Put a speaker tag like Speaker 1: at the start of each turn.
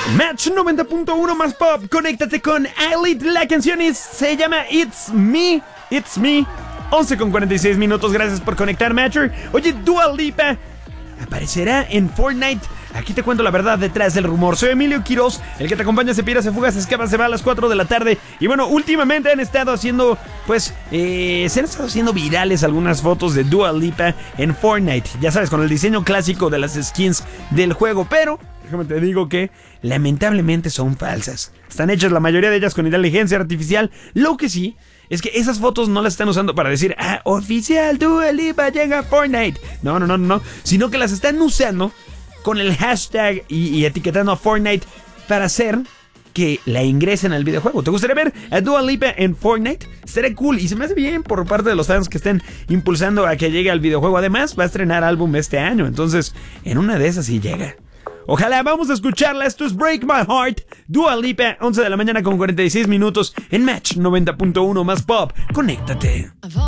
Speaker 1: Match 90.1 más pop. Conéctate con Elite. La canción se llama It's Me. It's Me. 11:46. Gracias por conectar, Matcher. Oye, Dua Lipa aparecerá en Fortnite. Aquí te cuento la verdad detrás del rumor. Soy Emilio Quiroz, el que te acompaña, se pira, se fuga, se escapa, se va a las 4 de la tarde. Y bueno, últimamente han estado haciendo, se han estado haciendo virales algunas fotos de Dua Lipa en Fortnite. Ya sabes, con el diseño clásico de las skins del juego. Pero déjame te digo que lamentablemente son falsas. Están hechas la mayoría de ellas con inteligencia artificial. Lo que sí es que esas fotos no las están usando para decir, oficial, Dua Lipa llega a Fortnite. No. Sino que las están usando con el hashtag y etiquetando a Fortnite para hacer que la ingresen al videojuego. ¿Te gustaría ver a Dua Lipa en Fortnite? Estaría cool y se me hace bien por parte de los fans que estén impulsando a que llegue al videojuego. Además, va a estrenar álbum este año, entonces en una de esas sí llega. Ojalá, vamos a escucharla. Esto es Break My Heart, Dua Lipa, 11 de la mañana con 46 minutos en Match 90.1 más pop. Conéctate.